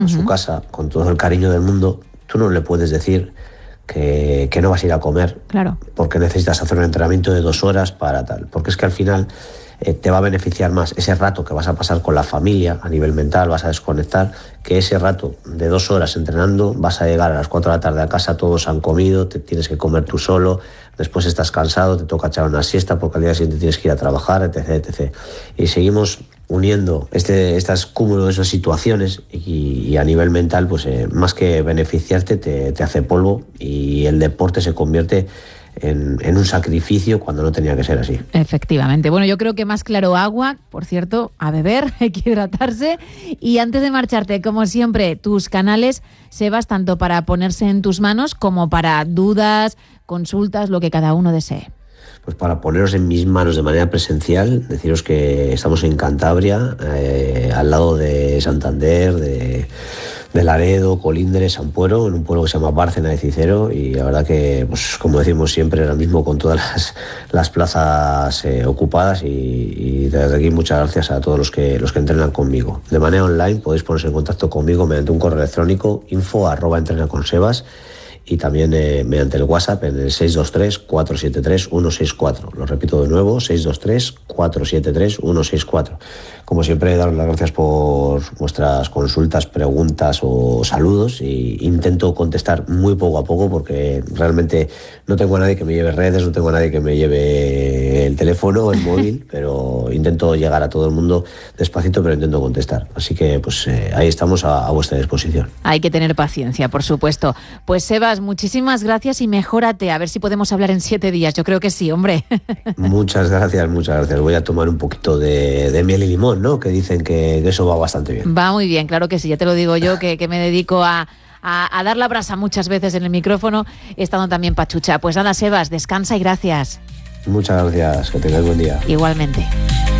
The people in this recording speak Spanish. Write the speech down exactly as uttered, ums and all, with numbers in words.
a uh-huh. su casa con todo el cariño del mundo, tú no le puedes decir que, que no vas a ir a comer, claro, porque necesitas hacer un entrenamiento de dos horas para tal, porque es que al final eh, te va a beneficiar más ese rato que vas a pasar con la familia a nivel mental, vas a desconectar, que ese rato de dos horas entrenando. Vas a llegar a las cuatro de la tarde a casa, todos han comido, te tienes que comer tú solo, después estás cansado, te toca echar una siesta porque al día siguiente tienes que ir a trabajar, etc, etcétera. Y seguimos uniendo este, estas cúmulo de esas situaciones y, y a nivel mental, pues eh, más que beneficiarte, te, te hace polvo, y el deporte se convierte En, en un sacrificio cuando no tenía que ser así. Efectivamente. Bueno, yo creo que más claro agua, por cierto, a beber, hay que hidratarse. Y antes de marcharte, como siempre, tus canales, Sebas, tanto para ponerse en tus manos como para dudas, consultas, lo que cada uno desee. Pues para poneros en mis manos de manera presencial, deciros que estamos en Cantabria, eh, al lado de Santander, de... de Laredo, Colindres, Ampuero, en un pueblo que se llama Bárcena de Cicero, y la verdad que, pues como decimos siempre, ahora mismo con todas las, las plazas eh, ocupadas, y, y desde aquí muchas gracias a todos los que los que entrenan conmigo. De manera online podéis poneros en contacto conmigo mediante un correo electrónico info arroba entrenaconsebas, y también eh, mediante el WhatsApp en el seis dos tres, cuatro siete tres, uno seis cuatro. Lo repito de nuevo, seis dos tres, cuatro siete tres, uno seis cuatro. Como siempre, daros las gracias por vuestras consultas, preguntas o saludos, y intento contestar muy poco a poco porque realmente no tengo a nadie que me lleve redes, no tengo a nadie que me lleve el teléfono, el móvil, pero intento llegar a todo el mundo despacito, pero intento contestar. Así que pues eh, ahí estamos a, a vuestra disposición. Hay que tener paciencia, por supuesto. Pues Sebas, muchísimas gracias y mejórate, a ver si podemos hablar en siete días. Yo creo que sí, hombre. Muchas gracias, muchas gracias. Voy a tomar un poquito de, de miel y limón, ¿no? Que dicen que, que eso va bastante bien. Va muy bien, claro que sí, ya te lo digo yo, que, que me dedico a, a, a dar la brasa muchas veces en el micrófono, estando también pachucha. Pues nada, Sebas, descansa y gracias. Muchas gracias, que tengáis buen día. Igualmente.